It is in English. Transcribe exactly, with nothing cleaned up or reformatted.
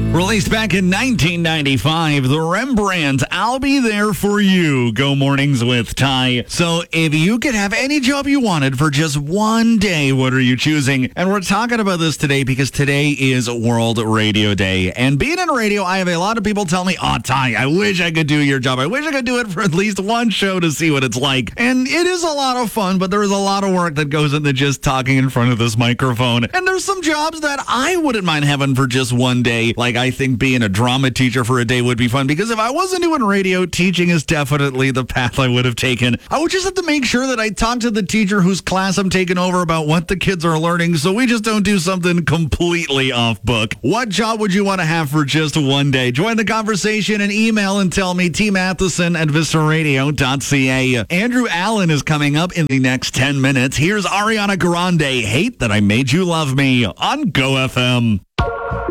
Released back in nineteen ninety-five, the Rembrandt, I'll Be There For You. Go Mornings with Ty. So if you could have any job you wanted for just one day, what are you choosing? And we're talking about this today because today is World Radio Day. And being in radio, I have a lot of people tell me, oh, Ty, I wish I could do your job. I wish I could do it for at least one show to see what it's like. And it is a lot of fun, but there is a lot of work that goes into just talking in front of this microphone. And there's some jobs that I wouldn't mind having for just one day. Like, I think being a drama teacher for a day would be fun, because if I wasn't doing radio, teaching is definitely the path I would have taken. I would just have to make sure that I talk to the teacher whose class I'm taking over about what the kids are learning, so we just don't do something completely off book. What job would you want to have for just one day? Join the conversation and email and tell me, T Matheson at vista radio dot c a. Andrew Allen is coming up in the next ten minutes. Here's Ariana Grande, Hate That I Made You Love Me, on Go F M.